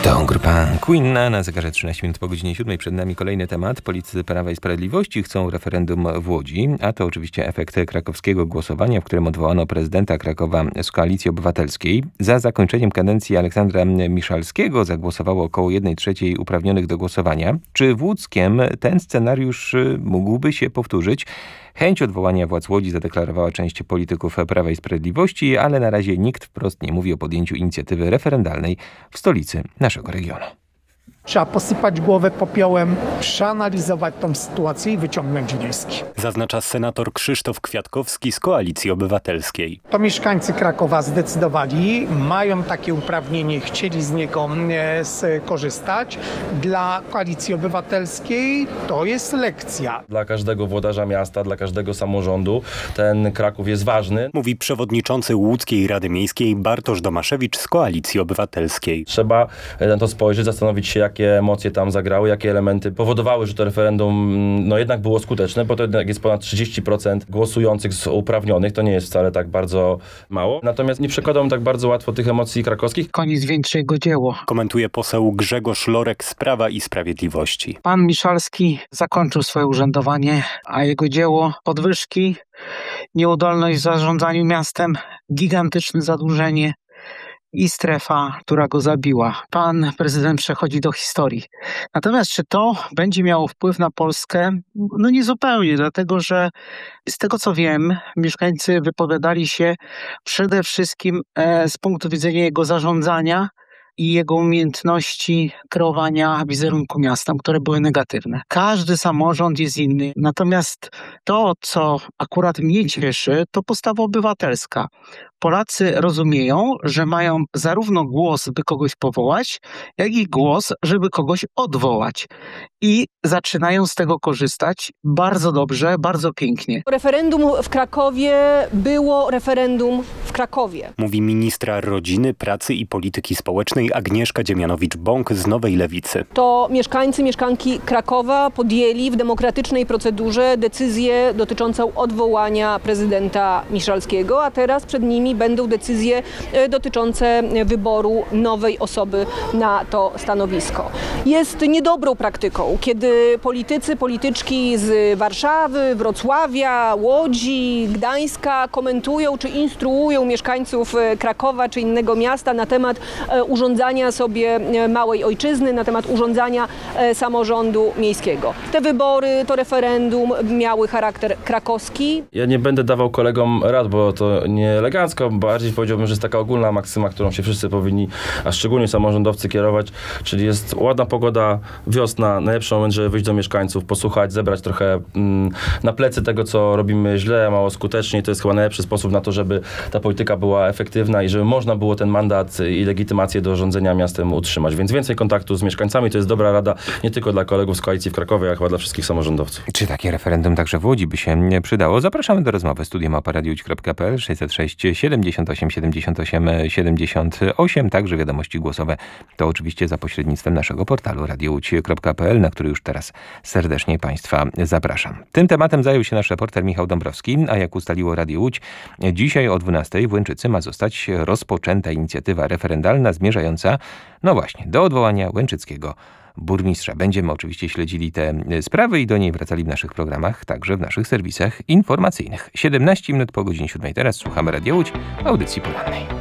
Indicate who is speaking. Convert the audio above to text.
Speaker 1: To grupa Queen na zegarze 13 minut po godzinie 7. Przed nami kolejny temat. Politycy Prawa i Sprawiedliwości chcą referendum w Łodzi, a to oczywiście efekt krakowskiego głosowania, w którym odwołano prezydenta Krakowa z Koalicji Obywatelskiej. Za zakończeniem kadencji Aleksandra Miszalskiego zagłosowało około 1/3 uprawnionych do głosowania. Czy w Łódzkiem ten scenariusz mógłby się powtórzyć? Chęć odwołania władz Łodzi zadeklarowała część polityków Prawa i Sprawiedliwości, ale na razie nikt wprost nie mówi o podjęciu inicjatywy referendalnej w stolicy naszego regionu.
Speaker 2: Trzeba posypać głowę popiołem, przeanalizować tą sytuację i wyciągnąć wnioski.
Speaker 3: Zaznacza senator Krzysztof Kwiatkowski z Koalicji Obywatelskiej.
Speaker 2: To mieszkańcy Krakowa zdecydowali, mają takie uprawnienie, chcieli z niego skorzystać. Dla Koalicji Obywatelskiej to jest lekcja.
Speaker 4: Dla każdego włodarza miasta, dla każdego samorządu ten Kraków jest ważny.
Speaker 3: Mówi przewodniczący Łódzkiej Rady Miejskiej Bartosz Domaszewicz z Koalicji Obywatelskiej.
Speaker 4: Trzeba na to spojrzeć, zastanowić się, jakie emocje tam zagrały, jakie elementy powodowały, że to referendum jednak było skuteczne, bo to jednak jest ponad 30% głosujących z uprawnionych, to nie jest wcale tak bardzo mało. Natomiast nie przekładam tak bardzo łatwo tych emocji krakowskich.
Speaker 2: Koniec większego dzieło.
Speaker 3: Komentuje poseł Grzegorz Lorek z Prawa i Sprawiedliwości.
Speaker 2: Pan Miszalski zakończył swoje urzędowanie, a jego dzieło podwyżki, nieudolność w zarządzaniu miastem, gigantyczne zadłużenie i strefa, która go zabiła. Pan prezydent przechodzi do historii. Natomiast czy to będzie miało wpływ na Polskę? No niezupełnie, dlatego że z tego co wiem, mieszkańcy wypowiadali się przede wszystkim z punktu widzenia jego zarządzania i jego umiejętności kreowania wizerunku miasta, które były negatywne. Każdy samorząd jest inny, natomiast to, co akurat mnie cieszy, to postawa obywatelska. Polacy rozumieją, że mają zarówno głos, by kogoś powołać, jak i głos, żeby kogoś odwołać. I zaczynają z tego korzystać bardzo dobrze, bardzo pięknie.
Speaker 5: Referendum w Krakowie było referendum w Krakowie.
Speaker 3: Mówi ministra rodziny, pracy i polityki społecznej Agnieszka Dziemianowicz-Bąk z Nowej Lewicy.
Speaker 5: To mieszkańcy, mieszkanki Krakowa podjęli w demokratycznej procedurze decyzję dotyczącą odwołania prezydenta Miszalskiego, a teraz przed nimi będą decyzje dotyczące wyboru nowej osoby na to stanowisko. Jest niedobrą praktyką, kiedy polityczki z Warszawy, Wrocławia, Łodzi, Gdańska komentują czy instruują mieszkańców Krakowa czy innego miasta na temat urządzania sobie małej ojczyzny, na temat urządzania samorządu miejskiego. Te wybory, to referendum miały charakter krakowski.
Speaker 4: Ja nie będę dawał kolegom rad, bo to nie elegancko, bardziej powiedziałbym, że jest taka ogólna maksyma, którą się wszyscy powinni, a szczególnie samorządowcy kierować, czyli jest ładna pogoda, wiosna, najlepszy moment, żeby wyjść do mieszkańców, posłuchać, zebrać trochę na plecy tego, co robimy źle, mało skutecznie. To jest chyba najlepszy sposób na to, żeby ta polityka była efektywna i żeby można było ten mandat i legitymację do rządzenia miastem utrzymać. Więc więcej kontaktu z mieszkańcami to jest dobra rada nie tylko dla kolegów z Koalicji w Krakowie, ale chyba dla wszystkich samorządowców.
Speaker 1: Czy takie referendum także w Łodzi by się przydało? Zapraszamy do rozmowy. studio@radiowodź.pl 606 78 78 78. Także wiadomości głosowe to oczywiście za pośrednictwem naszego portalu radiowodź.pl, na który już teraz serdecznie Państwa zapraszam. Tym tematem zajął się nasz reporter Michał Dąbrowski, a jak ustaliło Radio Łódź, dzisiaj o 12:00 w Łęczycy ma zostać rozpoczęta inicjatywa referendalna zmierzająca, no właśnie, do odwołania łęczyckiego burmistrza. Będziemy oczywiście śledzili te sprawy i do niej wracali w naszych programach, także w naszych serwisach informacyjnych. 17 minut po godzinie 7:00. Teraz słuchamy Radio Łódź, audycji porannej.